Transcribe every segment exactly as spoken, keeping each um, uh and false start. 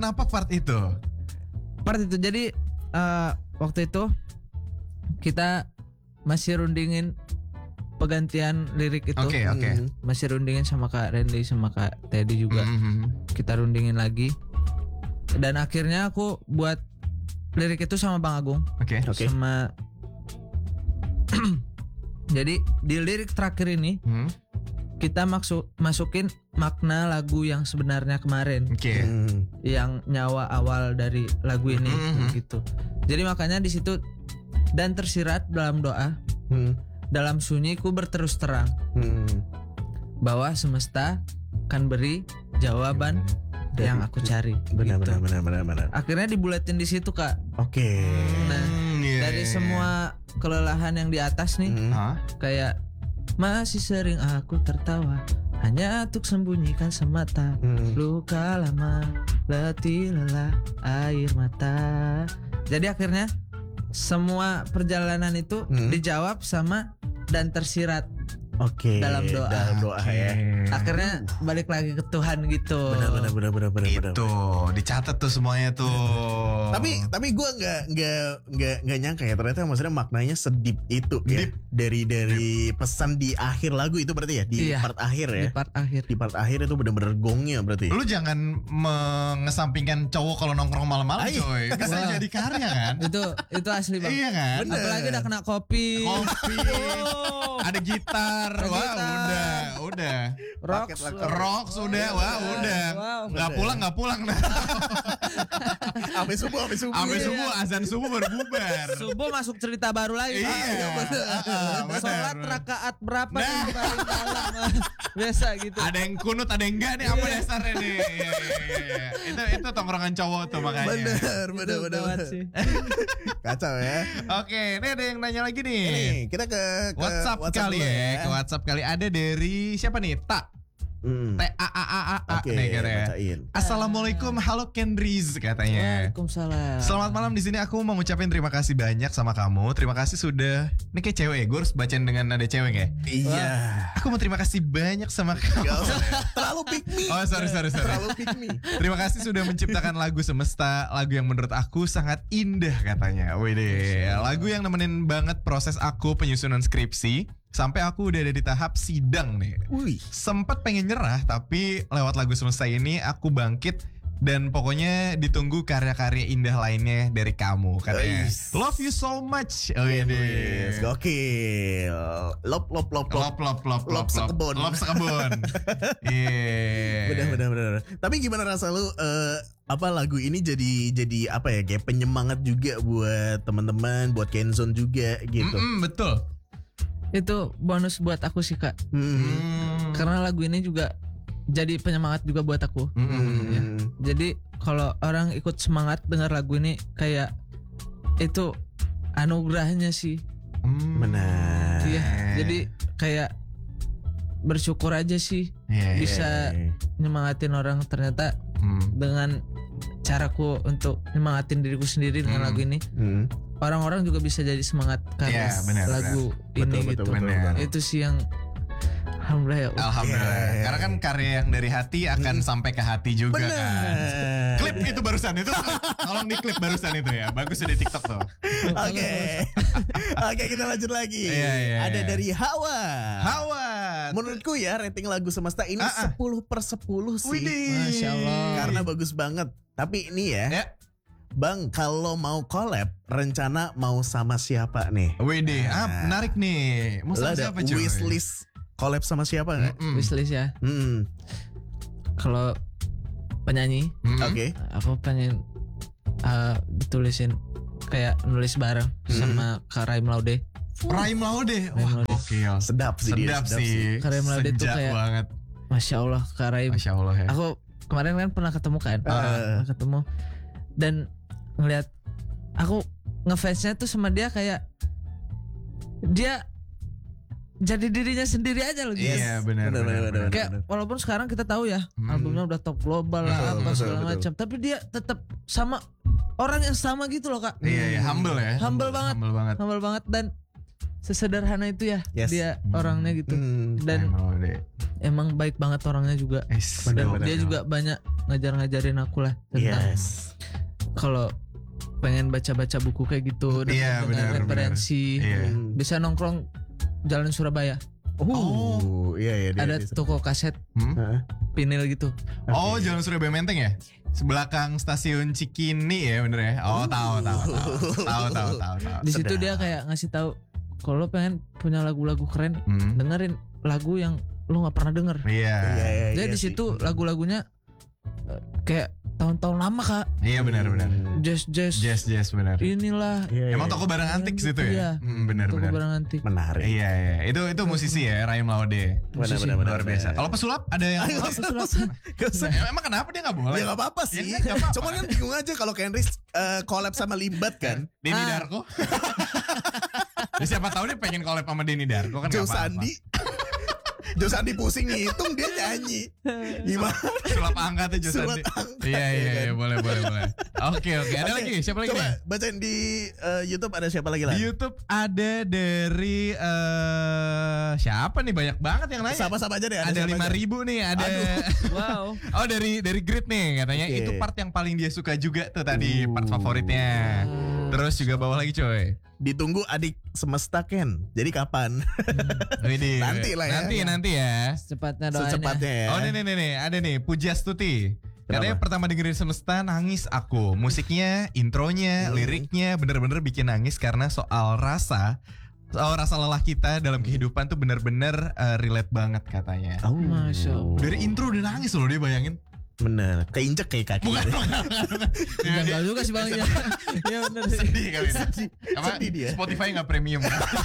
Kenapa part itu? Part itu jadi uh, waktu itu kita masih rundingin penggantian lirik itu. Oke, okay, oke. Okay. Masih rundingin sama Kak Randy sama Kak Teddy juga. Mm-hmm. Kita rundingin lagi. Dan akhirnya aku buat lirik itu sama Bang Agung. Oke. Okay. Okay. Sama jadi di lirik terakhir ini hmm? kita maksud masukin makna lagu yang sebenarnya kemarin. Oke. Okay. Hmm. Yang nyawa awal dari lagu ini mm-hmm. gitu. Jadi makanya di situ dan tersirat dalam doa. Hmm. Dalam sunyi ku berterus terang hmm. bahwa semesta kan beri jawaban dari, yang aku cari. Benar, gitu. benar, benar, benar, benar. Akhirnya dibulatin di situ Kak. Oke. Okay. Nah yeah. dari semua kelelahan yang di atas nih, hmm. kayak masih sering aku tertawa hanya untuk sembunyikan semata hmm. luka lama, letih lelah air mata. Jadi akhirnya semua perjalanan itu hmm. dijawab sama dan tersirat Oke. Okay, dalam doa. Dalam doa okay. ya. Akhirnya balik lagi ke Tuhan gitu. Benar benar benar benar benar. Itu dicatat tuh semuanya tuh. Tapi tapi gue nggak nggak nggak nggak nyangka ya ternyata maksudnya maknanya sedip itu ya. Deep. Dari dari Deep. Pesan di akhir lagu itu berarti ya di iya, part akhir ya. Di part akhir. Di part akhir itu benar-benar gongnya berarti. Lu jangan mengesampingkan cowok kalau nongkrong malam-malam coy. Bisa wow. jadi karya kan? Itu itu asli Bang. Iya kan? Bener. Apalagi udah kena kopi. Kopi. oh. Ada gitar. Wah udah, udah. Rock, rock sudah, wah udah. Wow, nggak pulang, nggak pulang. Sampai subuh, sampai subuh. Sampai subuh, azan subuh berbubar. Subuh masuk cerita baru lagi. Iya. Sholat rakaat berapa nah. nih paling dalam? Biasa gitu. Ada yang kunut, ada yang enggak nih. Apa dasarnya nih? Iya, iya, iya. Itu itu tongkrongan cowok tuh makanya. Bener, bener, bener. Kacau ya. Oke, ini ada yang nanya lagi nih. Ini kita ke, ke WhatsApp, WhatsApp kali ya. ya. Ke WhatsApp kali ada dari siapa nih? Tak. Hmm. T A A A A A okay, nih katanya. Assalamualaikum, halo Kendriz katanya. Waalaikumsalam. Selamat malam, di sini aku mau ngucapin terima kasih banyak sama kamu. Terima kasih sudah. Ini kayak cewek ya, gue harus bacain dengan nada cewek ya. Iya. Wah, aku mau terima kasih banyak sama kamu. Terlalu pick me. Oh sorry sorry sorry. Terlalu pick me. Terima kasih sudah menciptakan lagu Semesta, lagu yang menurut aku sangat indah katanya. Wih deh, lagu yang nemenin banget proses aku penyusunan skripsi. Sampai aku udah ada di tahap sidang nih. Wih. Sempet pengen nyerah, tapi lewat lagu Semesta ini aku bangkit. Dan pokoknya ditunggu karya-karya indah lainnya dari kamu katanya. Eish. Love you so much. Oh ini yes, gokil. Lop lop lop lop lop lop lop sekebun. Lop sekebun. Iya. Benar benar benar. Tapi gimana rasa lu uh, apa lagu ini jadi jadi apa ya kayak penyemangat juga buat teman-teman, buat Kenzone juga gitu. Mm-mm, betul. Itu bonus buat aku sih Kak. Hmm. Karena lagu ini juga jadi penyemangat juga buat aku. Hmm. Ya. Jadi kalau orang ikut semangat dengar lagu ini kayak itu anugerahnya sih. Hmm. Benar. Iya. Jadi kayak bersyukur aja sih yeah, bisa yeah. nyemangatin orang ternyata hmm. dengan caraku untuk nyemangatin diriku sendiri dengan hmm. lagu ini. Hmm. Orang-orang juga bisa jadi semangat karena yeah, bener, lagu bener. ini betul, gitu. Betul, bener. Itu sih yang alhamdulillah ya. Alhamdulillah. Yeah. Karena kan karya yang dari hati akan hmm. sampai ke hati juga bener. Kan. Klip itu barusan itu. Tolong di klip barusan itu ya. Bagus di TikTok tuh. Oke. Oke, kita lanjut lagi. Yeah, yeah, Ada yeah. dari Hawa. Hawa. Menurutku ya rating lagu Semesta ini uh-uh. sepuluh per sepuluh sih. Widih. Masya Allah. Karena bagus banget. Tapi ini ya. Yeah. Bang, kalau mau collab, rencana mau sama siapa nih? Widih, nah, ah, menarik nih. Mau sama siapa cuy? Wishlist collab sama siapa nggak? Mm-mm. Wishlist ya. Mm. Kalau penyanyi, mm-hmm. oke. Okay. Aku pengen uh, ditulisin kayak nulis bareng mm. sama Kak Raim Laude. Raim Laude, wah gokil. Sedap sih. Sedap dia, sih. Kak Raim Laude tuh kayak banget. Masya Allah, Kak Raim. Masya Allah ya. Aku kemarin kan pernah ketemu kan, uh. pernah ketemu dan ngeliat aku ngefansnya tuh sama dia kayak dia jadi dirinya sendiri aja loh guys. Iya benar benar, benar, benar. Kayak benar. Walaupun sekarang kita tahu ya hmm. albumnya udah top global lah apa segala macam, tapi dia tetap sama orang yang sama gitu loh Kak. Iya, iya humble ya. Humble, humble banget. Humble banget. Humble banget dan sesederhana itu ya Yes. dia Hmm. orangnya gitu. Hmm. Dan Emang deh. emang baik banget orangnya juga. Es, Dan bener-bener. dia juga banyak ngajar-ngajarin aku lah tentang Yes. kalau pengen baca-baca buku kayak gitu dengan, Iya, dengan benar, referensi. Iya. Hmm. Bisa nongkrong Jalan Surabaya. Oh, iya iya dia- Ada dia- toko kaset Hmm? Heeh. vinil gitu. Oh, Oke. Jalan Surabaya Menteng ya? Sebelakang stasiun Cikini ya bener ya? Oh, tahu tahu tahu. Tahu tahu tahu tahu. Di situ Sedap. dia kayak ngasih tahu kalau pengen punya lagu-lagu keren, Hmm. dengerin lagu yang lu nggak pernah denger. Iya. Iya, iya, Jadi iya di sih. situ lagu-lagunya eh, kayak tahun-tahun lama kak, Iya benar benar. Hmm. jazz jazz. Yes, yes benar. Inilah Iya, iya. Emang toko barang antik situ Iya. ya? Hmm, benar toko benar. barang antik. menarik. Iya iya. Itu itu musisi ya, Rahim Laude. Benar, Musisi. benar, benar, Luar biasa. benar. Kalau pesulap ada yang Ayo, Pesulap. Gak usah. Nah, emang kenapa dia nggak boleh? Ya gak apa-apa sih. Ya, nggak apa-apa. Cuman kan bingung aja kalau Kenris uh, collab sama Limbat kan. Denny Ah. Darko. Ya, siapa tahu dia pengen collab sama Denny Darko kan Joe nggak apa-apa. Sandi. Joe Sandi pusing ngitung dia nyanyi. Gimana? Sulap angkat ya Joe Sulap Sandi. angkat, Iya iya ya kan? iya boleh boleh boleh. Oke oke. Ada Oke, lagi? Siapa lagi Coba nih? bacain di uh, YouTube ada siapa lagi lah? Di YouTube ada dari eh siapa nih banyak banget yang nanya. Sama-sama aja deh. Ada siapa lima aja. ribu nih, ada. Wow. Oh dari dari Grid nih katanya Oke. itu part yang paling dia suka juga tuh tadi Uh. part favoritnya. Terus juga bawah lagi coy. Ditunggu adik semesta Ken. Jadi kapan? Widih. Nanti lah ya. Nanti nanti ya. Secepatnya doain ya. Secepatnya ya. Oh nih nih nih nih, ada nih Pujastuti. Katanya Kenapa? pertama dengerin Semesta nangis aku. Musiknya, intronya, Hmm. liriknya bener-bener bikin nangis karena soal rasa. Soal rasa lelah kita dalam kehidupan tuh bener-bener eh, relate banget katanya. Oh. Masya Allah. Dari intro udah nangis loh dia bayangin. Bener. Keinjek kayak kaki. Bukan, bukan, bukan. Ya, Janggal juga sih bang. Iya benar sih. sedih kali ini. Sedih. Apa, Sedih dia. Spotify nggak premium.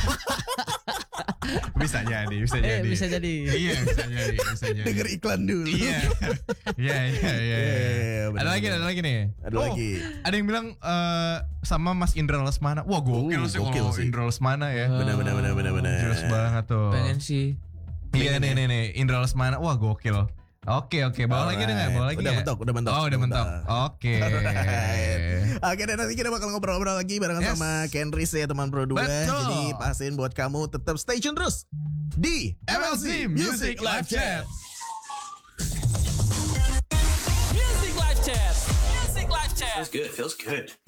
Bisa jadi, bisa Eh jadi. bisa jadi. Iya, bisa jadi, bisa jadi. Denger iklan dulu. Iya. Iya, iya, iya. Iya, Ada bener, lagi, bener. ada lagi nih. Ada Oh, lagi. Ada yang bilang eh, sama Mas Indra Lesmana. Wah, gokil Uh, sih gokil kalau sih. Indra Lesmana ya. Bener bener bener bener bener. Jelas banget tuh. Pengen sih. Iya pengen nih nih nih Indra Lesmana. Wah, gokil. Oke, oke. Bawa lagi deh nggak? Bawa lagi Udah nggak? mentok, udah mentok. Oh, udah mentok. Oke. Alright. Oke, dan nanti kita bakal ngobrol-ngobrol lagi barengan Yes. sama Kenris ya teman Pro dua. Betul. Jadi pastiin buat kamu tetap stay tune terus di M L Z Music Live Chat. Music Live Chat. Music Live Chat. Feels good. Feels good.